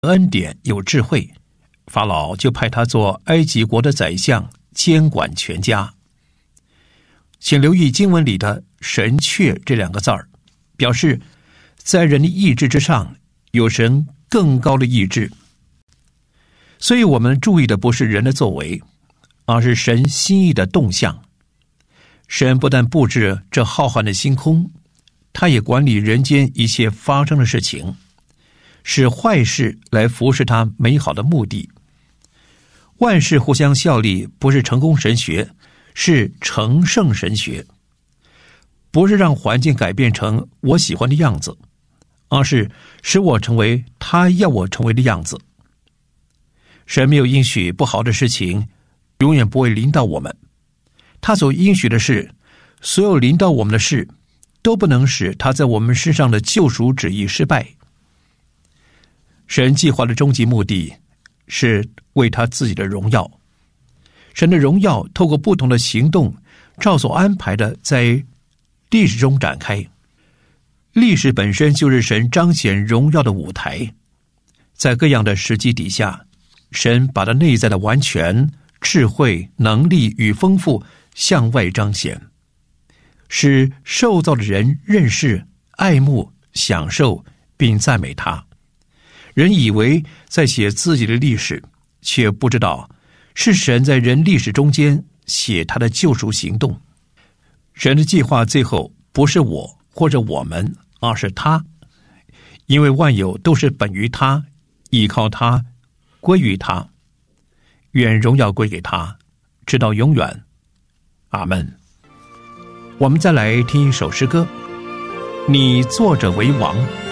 恩典有智慧，法老就派他做埃及国的宰相，监管全家。请留意经文里的神确这2个字儿，表示在人的意志之上有神更高的意志。所以我们注意的不是人的作为，而是神心意的动向。神不但布置这浩瀚的星空，他也管理人间一切发生的事情，使坏事来服侍他美好的目的。万事互相效力，不是成功神学，是成圣神学。不是让环境改变成我喜欢的样子，而是使我成为他要我成为的样子。神没有应许不好的事情永远不会临到我们，他所应许的是，所有临到我们的事都不能使他在我们身上的救赎旨意失败。神计划的终极目的是为他自己的荣耀，神的荣耀透过不同的行动照所安排的在历史中展开。历史本身就是神彰显荣耀的舞台，在各样的时机底下，神把他内在的完全、智慧、能力与丰富向外彰显，使受造的人认识、爱慕、享受并赞美他。人以为在写自己的历史，却不知道是神在人历史中间写他的救赎行动。神的计划最后不是我或者我们，而是他，因为万有都是本于他，依靠他，归于他。愿荣耀归给他，直到永远。阿们。我们再来听一首诗歌，你坐着为王。